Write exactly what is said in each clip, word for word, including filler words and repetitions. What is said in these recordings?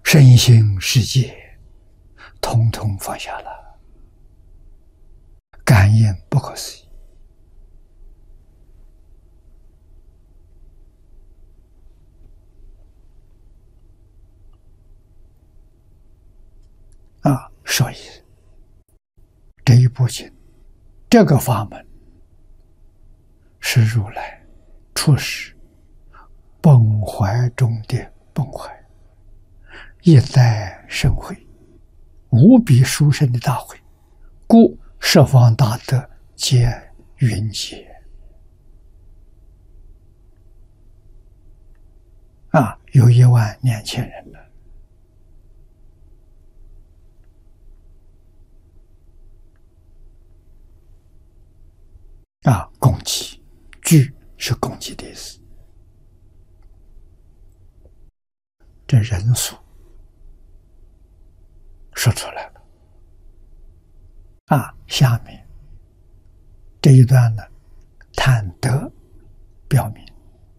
身心世界，统统放下了，感应不可思议。啊，所以这一部经，这个法门是如来出世本怀中的本怀，一代盛会，无比殊胜的大会，故十方大德皆云集。啊，有一万两千人了。啊，共济，聚是共济的意思。这人数说出来了。啊，下面这一段呢，谈德表明。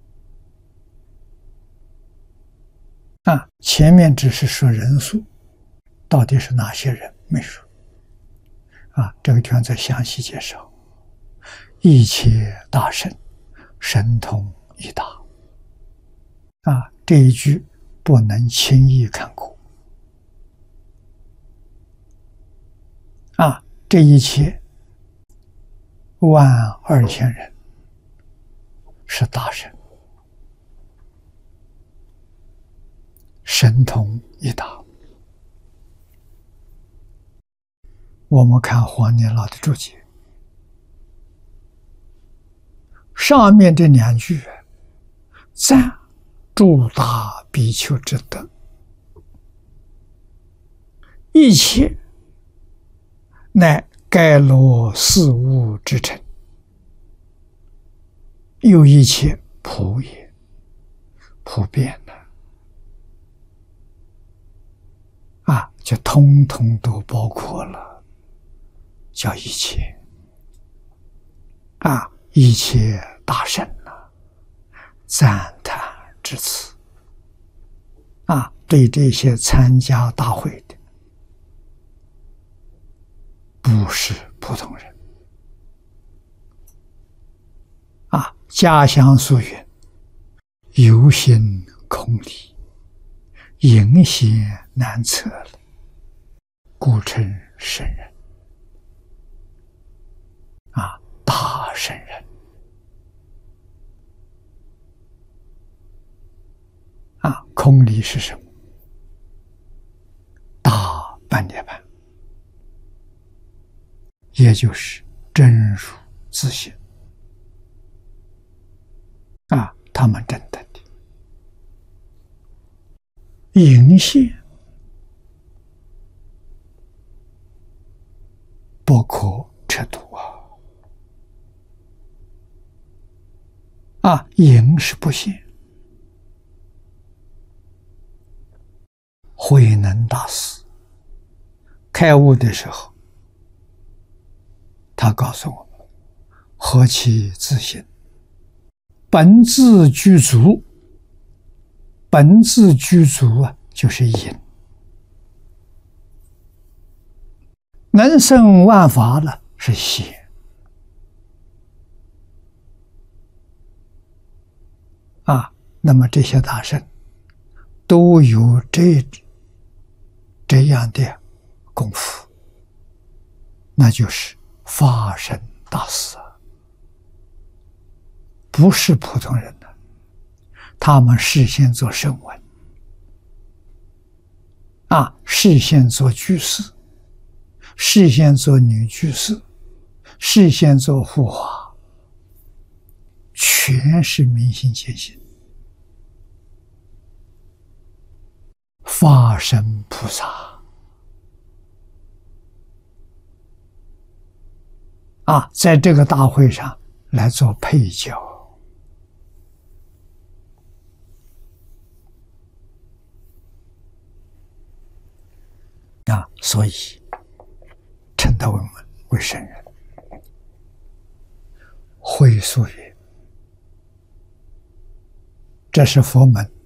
啊，前面只是说人数，到底是哪些人没说。啊，这个地方再详细介绍。一切大圣，神通一大。啊，这一句不能轻易看过。啊，这一切万二千人是大圣，神通一大。我们看黄年老的注解。上面这两句赞诸大比丘之德，一切乃该罗事物之成，又一切普也，普遍的啊，就通通都包括了，叫一切啊。一切大圣啊，赞叹至此啊！对这些参加大会的，不是普通人啊！家乡所云：“有心空理，隐显难测了，故称圣人。”啊，大圣人。啊，空理是什么？大半涅槃，也就是真如自性。啊，他们证得的隐现不可测度啊！啊，隐是不现。慧能大师开悟的时候，他告诉我们：何其自性，本自具足。本自具足啊，就是隐。能生万法了，是显。啊，那么这些大圣都有这这样的功夫，那就是法身大士啊，不是普通人的。他们事先做声闻啊，事先做居士，事先做女居士，事先做护法，全是明心见性。法身菩萨啊，在这个大会上来做配教啊，所以称他为为圣人。会疏云，这是佛门